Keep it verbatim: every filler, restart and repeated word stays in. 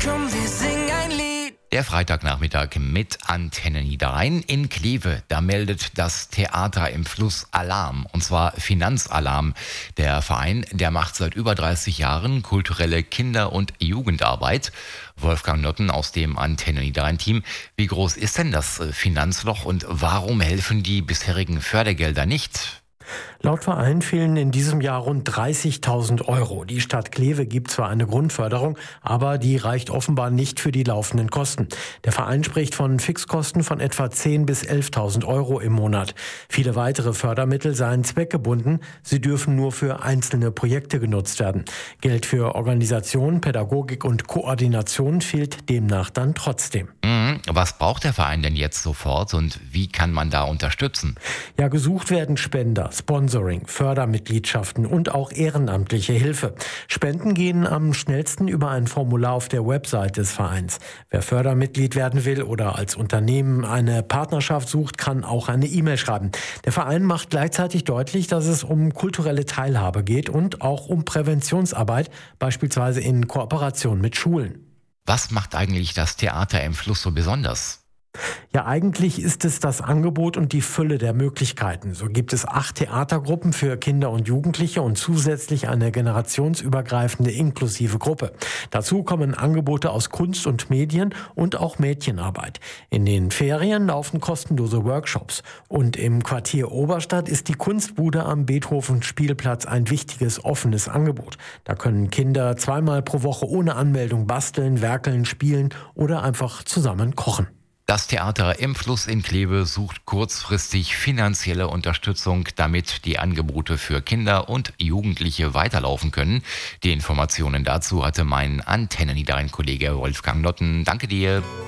Komm, wir singen ein Lied. Der Freitagnachmittag mit Antenne Niederrhein in Kleve. Da meldet das Theater im Fluss Alarm, und zwar Finanzalarm. Der Verein, der macht seit über dreißig Jahren kulturelle Kinder- und Jugendarbeit. Wolfgang Notten aus dem Antenne Niederrhein-Team. Wie groß ist denn das Finanzloch und warum helfen die bisherigen Fördergelder nicht? Laut Verein fehlen in diesem Jahr rund dreißigtausend Euro. Die Stadt Kleve gibt zwar eine Grundförderung, aber die reicht offenbar nicht für die laufenden Kosten. Der Verein spricht von Fixkosten von etwa zehntausend bis elftausend Euro im Monat. Viele weitere Fördermittel seien zweckgebunden. Sie dürfen nur für einzelne Projekte genutzt werden. Geld für Organisation, Pädagogik und Koordination fehlt demnach dann trotzdem. Mhm. Was braucht der Verein denn jetzt sofort und wie kann man da unterstützen? Ja, gesucht werden Spender, Sponsoring, Fördermitgliedschaften und auch ehrenamtliche Hilfe. Spenden gehen am schnellsten über ein Formular auf der Website des Vereins. Wer Fördermitglied werden will oder als Unternehmen eine Partnerschaft sucht, kann auch eine E-Mail schreiben. Der Verein macht gleichzeitig deutlich, dass es um kulturelle Teilhabe geht und auch um Präventionsarbeit, beispielsweise in Kooperation mit Schulen. Was macht eigentlich das Theater im Fluss so besonders? Ja, eigentlich ist es das Angebot und die Fülle der Möglichkeiten. So gibt es acht Theatergruppen für Kinder und Jugendliche und zusätzlich eine generationsübergreifende inklusive Gruppe. Dazu kommen Angebote aus Kunst und Medien und auch Mädchenarbeit. In den Ferien laufen kostenlose Workshops. Und im Quartier Oberstadt ist die Kunstbude am Beethoven-Spielplatz ein wichtiges, offenes Angebot. Da können Kinder zweimal pro Woche ohne Anmeldung basteln, werkeln, spielen oder einfach zusammen kochen. Das Theater im Fluss in Kleve sucht kurzfristig finanzielle Unterstützung, damit die Angebote für Kinder und Jugendliche weiterlaufen können. Die Informationen dazu hatte mein Antenne Niederrhein-Kollege Wolfgang Notten. Danke dir.